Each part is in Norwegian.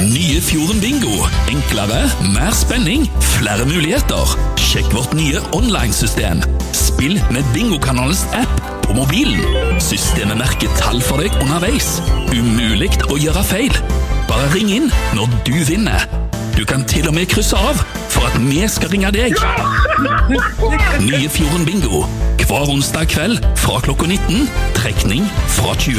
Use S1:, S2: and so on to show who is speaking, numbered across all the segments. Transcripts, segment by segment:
S1: Nye Fjorden Bingo. Enklere, mer spenning, flere muligheter. Sjekk vårt nye online-system. Spill med Bingokanalens app på mobilen. Systemet merker tall for deg underveis. Umuligt å gjøre feil. Bare ring inn når du vinner. Du kan til og med krysse av for at vi skal ringe deg. Nye Fjorden Bingo. Hver onsdag kveld fra klokka 19. Trekning fra 20.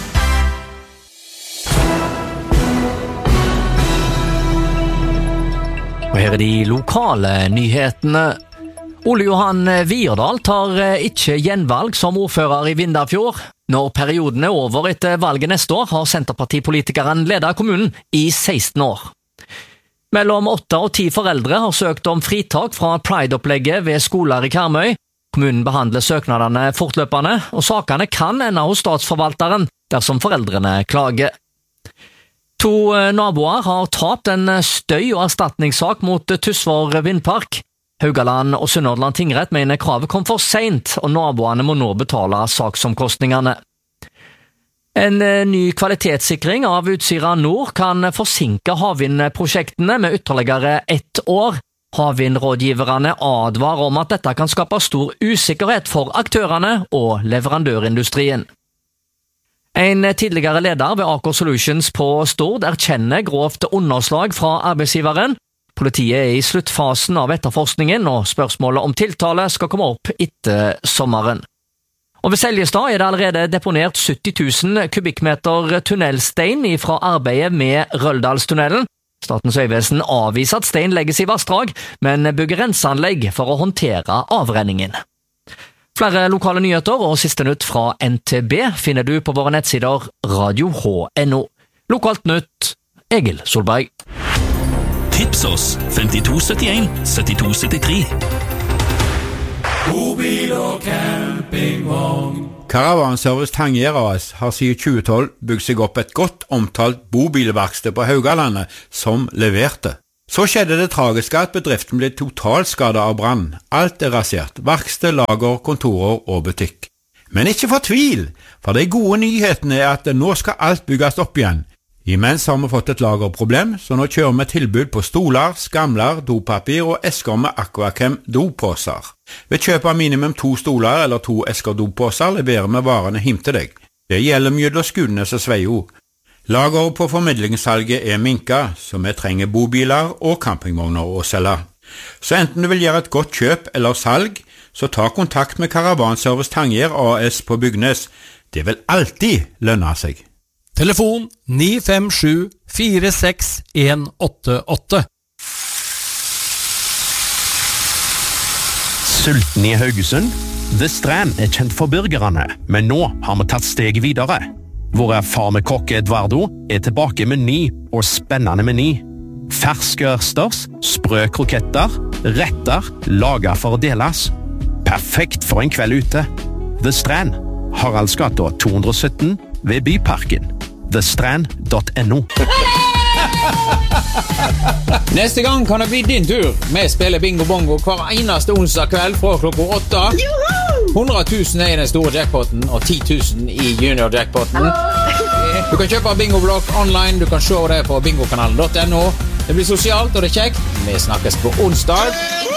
S2: Og her de lokale nyhetene. Ole Johan Vierdal tar ikke gjenvalg som ordfører i Vindafjord. Når perioden er over etter valget neste år, har Senterpartipolitikeren ledet kommunen i 16 år. Mellom 8 og 10 foreldre har søkt om fritak fra Pride-opplegget ved skoler i Karmøy. Kommunen behandler søknadene fortløpende, og sakene kan ende hos statsforvalteren dersom foreldrene klager. 2 naboer har tapt en støy- og erstatningssak mot Tysvær Vindpark. Haugaland og Sunnhordland tingrett mener kravet kom for sent, og naboene må nå betale saksomkostningene. En ny kvalitetssikring av Utsira Nord kan forsinke havvindprosjektene med ytterligere 1 år. Havvindrådgiverne advarer om at dette kan skape stor usikkerhet for aktørene og leverandørindustrien. En tidligere leder ved Aker Solutions på Stord erkjenner grovt underslag fra arbeidsgiveren. Politiet er i sluttfasen av etterforskningen, og spørsmålet om tiltale skal komme opp etter sommeren. Og ved Seljestad er det allerede deponert 70 000 kubikkmeter tunnelstein fra arbeidet med Røldalstunnelen. Statens vegvesen avviser at stein legges i vassdrag, men bygger renseanlegg for å håndtere avrenningen. Flere lokale nyheter og siste nytt fra NTB finner du på våre nettsider radio.no. Lokalt nytt, Egil Solberg.
S1: Tips oss 5271 7273.
S3: Bobil og campingvogn.
S4: Caravanservice Tangier AS har siden 2012 bygd seg opp et godt omtalt bobilverksted på Haugalandet som leverte. Så skjedde det tragiske at bedriften ble totalskadet av brann. Alt er rasert. Verksted, lager, kontorer og butikk. Men ikke fortvil, for de gode nyhetene er at nå skal alt bygges opp igjen. Imens har vi fått et lagerproblem, så nå kjører vi tilbud på stoler, skamler, dopapir og esker med Aquachem dopåser. Ved kjøp av minimum 2 stoler eller 2 esker dopåser leverer vi varene hjem til deg. Det gjelder mellom Skudenes og Sveio. Lageret på formidlingssalget er minka, så vi trenger bobiler og campingvogner å selge. Så enten du vil gjøre et godt kjøp eller salg, så ta kontakt med Caravanservice Tangier AS på Bygnes. Det vil alltid lønne seg.
S3: Telefon 957 46188.
S5: Sulten i Haugesund? The Strand er kjent for burgerne, men nå har vi tatt steget videre. Vår erfarne kokk Eduardo er tilbake med ny og spennende meny. Ferske ørsters, sprø kroketter, retter, laget for å deles. Perfekt for en kveld ute. The Strand, Haraldsgata 217 ved Byparken. thestrand.no.
S6: Neste gang kan det bli din tur. Vi spiller bingo bongo hver eneste onsdag kveld fra klokka 8. 100 000 er i den store jackpotten og 10 000 i junior jackpotten. Du kan kjøpe bingoblokk online. Du kan se det på bingokanalen.no. Det blir sosialt og det er kjekt. Vi snakkes på onsdag.